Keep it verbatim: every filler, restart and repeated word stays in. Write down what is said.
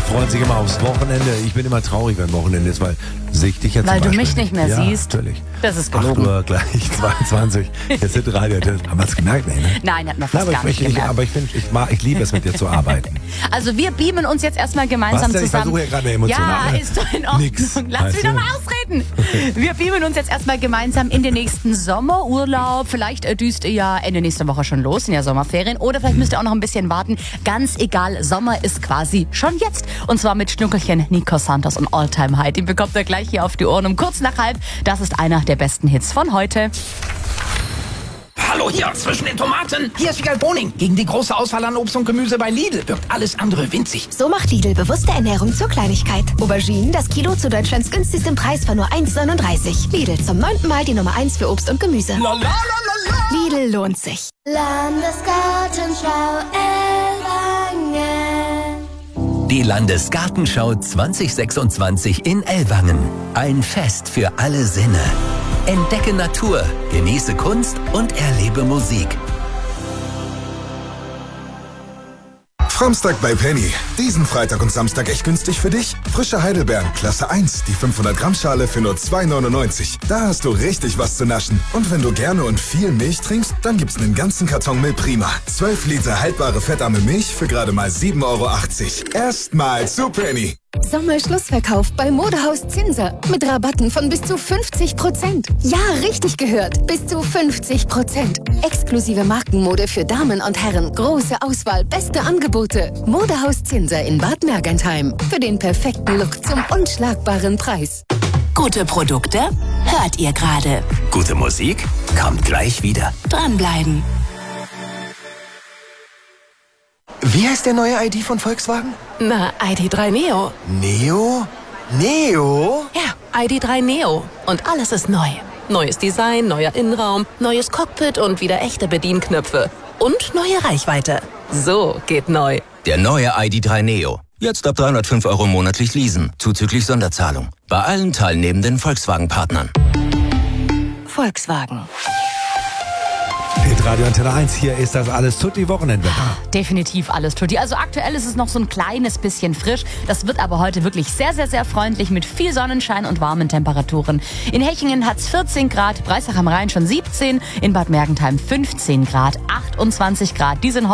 freuen sich immer aufs Wochenende. Ich bin immer traurig, wenn Wochenende ist, weil sehe ich dich jetzt Weil zum du Beispiel mich nicht mehr ja, siehst. Natürlich. Das ist acht gelogen. Uhr gleich, zweiundzwanzig. Jetzt sind Radio. Haben wir es gemerkt? Nee, ne? Nein, hat man Na, fast aber gar ich, nicht ich, gemerkt. aber ich, find, ich, mag, ich liebe es, mit dir zu arbeiten. Also wir beamen uns jetzt erstmal gemeinsam Was denn? Ich zusammen. versuche ja gerade eine emotionale- Ja, ist doch in Ordnung. Nix. Lass Weißt mich du? doch mal ausreden. Wir beamen uns jetzt erstmal gemeinsam in den nächsten Sommerurlaub. Vielleicht äh, düst ihr ja Ende nächster Woche schon los, in der Sommerferien. Oder vielleicht müsst ihr auch noch ein bisschen warten. Ganz egal, Sommer ist quasi schon jetzt. Und zwar mit Schnuckelchen Nico Santos und All Time High. Den bekommt ihr gleich hier auf die Ohren um kurz nach halb. Das ist einer der besten Hits von heute. Hallo hier zwischen den Tomaten. Hier ist Wiegald Boning. Gegen die große Auswahl an Obst und Gemüse bei Lidl wirkt alles andere winzig. So macht Lidl bewusste Ernährung zur Kleinigkeit. Auberginen, das Kilo zu Deutschlands günstigsten Preis von nur eins neununddreißig. Lidl, zum neunten Mal die Nummer eins für Obst und Gemüse. La, la, la, la, la. Lidl lohnt sich. Landesgartenschau Ellwangen. Die Landesgartenschau zwanzig sechsundzwanzig in Ellwangen. Ein Fest für alle Sinne. Entdecke Natur, genieße Kunst und erlebe Musik. Framstag bei Penny. Diesen Freitag und Samstag echt günstig für dich. Frische Heidelbeeren, Klasse eins, die fünfhundert Gramm Schale für nur zwei neunundneunzig. Da hast du richtig was zu naschen. Und wenn du gerne und viel Milch trinkst, dann gibt's einen ganzen Karton Milch Prima. zwölf Liter haltbare fettarme Milch für gerade mal sieben Euro achtzig. Erstmal zu Penny. Sommerschlussverkauf bei Modehaus Zinser. Mit Rabatten von bis zu fünfzig Prozent. Ja, richtig gehört. Bis zu fünfzig Prozent. Exklusive Markenmode für Damen und Herren. Große Auswahl, beste Angebote. Modehaus Zinser in Bad Mergentheim. Für den perfekten Look zum unschlagbaren Preis. Gute Produkte hört ihr gerade. Gute Musik kommt gleich wieder. Dranbleiben. Wie heißt der neue I D von Volkswagen? Na, I D drei Neo. Neo? Neo? Ja, I D drei Neo. Und alles ist neu. Neues Design, neuer Innenraum, neues Cockpit und wieder echte Bedienknöpfe. Und neue Reichweite. So geht neu. Der neue I D drei Neo. Jetzt ab dreihundertfünf Euro monatlich leasen, zuzüglich Sonderzahlung. Bei allen teilnehmenden Volkswagen-Partnern. Volkswagen. Hit Radio Antenne eins, hier ist das alles Tutti Wochenendwetter. Definitiv alles Tutti. Also aktuell ist es noch so ein kleines bisschen frisch. Das wird aber heute wirklich sehr, sehr, sehr freundlich mit viel Sonnenschein und warmen Temperaturen. In Hechingen hat es vierzehn Grad, Breisach am Rhein schon siebzehn, in Bad Mergentheim fünfzehn Grad, achtundzwanzig Grad. Die sind